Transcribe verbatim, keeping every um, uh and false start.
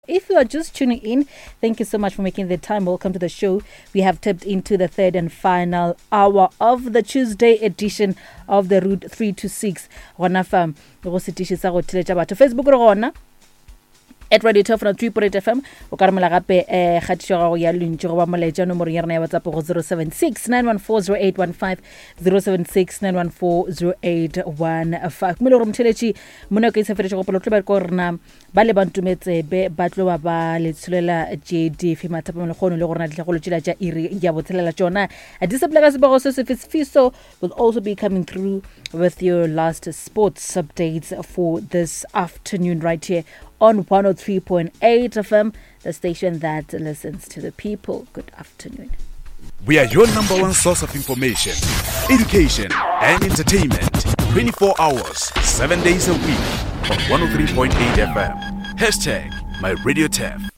If you are just tuning in, thank you so much for making the time. Welcome to the show. We have tapped into the third and final hour of the Tuesday edition of the Route three to six. Rona fam, go se tishe sa go tleletsa batho Facebook re gona at Radio Tofana three point eight F M. O ka remela gape eh khatisho ga go ya luntshe go ba molaetsa no mo re yena ya WhatsApp go zero seven six nine one four zero eight one five zero seven six nine one four zero eight one five. Mo le re mtheletsi mona ke se fetše go polo tloba ko rena ba le bantumetse be batlo ba ba le tsholela J D F mathapo mo le gono le gorena ditlhagolo tšela tša iri ya botshelela tsona. A disaplega se ba go se se fiso will also be coming through with your last sports updates for this afternoon right here on one oh three point eight F M, the station that listens to the people. Good afternoon. We are your number one source of information, education, and entertainment. twenty-four hours, seven days a week on one oh three point eight F M. Hashtag My Radio T E F.